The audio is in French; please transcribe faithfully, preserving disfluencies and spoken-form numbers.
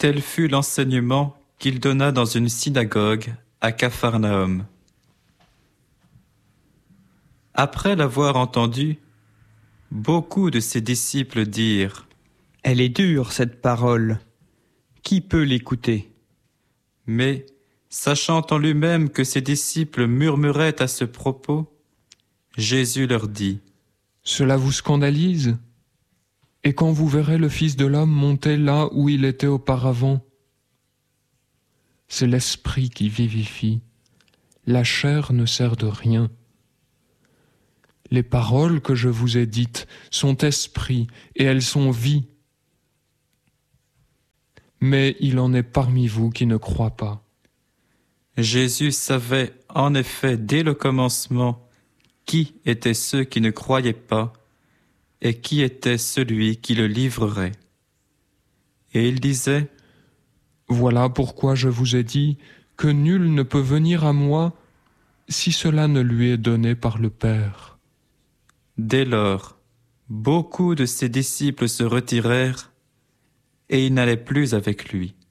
Tel fut l'enseignement qu'il donna dans une synagogue à Capharnaüm. Après l'avoir entendu, beaucoup de ses disciples dirent : « Elle est dure, cette parole. Qui peut l'écouter ?» Mais, sachant en lui-même que ses disciples murmuraient à ce propos, Jésus leur dit : « Cela vous scandalise ? Et quand vous verrez le Fils de l'homme monter là où il était auparavant, c'est l'esprit qui vivifie, la chair ne sert de rien. Les paroles que je vous ai dites sont esprit et elles sont vie. Mais il en est parmi vous qui ne croient pas. » Jésus savait en effet dès le commencement qui étaient ceux qui ne croyaient pas et qui était celui qui le livrerait. Et il disait : « Voilà pourquoi je vous ai dit que nul ne peut venir à moi si cela ne lui est donné par le Père. » Dès lors, beaucoup de ses disciples se retirèrent et ils n'allaient plus avec lui.